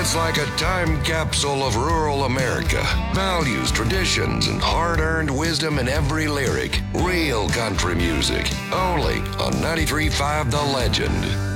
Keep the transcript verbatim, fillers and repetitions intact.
It's like a time capsule of rural America. Values, traditions, and hard-earned wisdom in every lyric. Real country music. Only on ninety-three point five The Legend.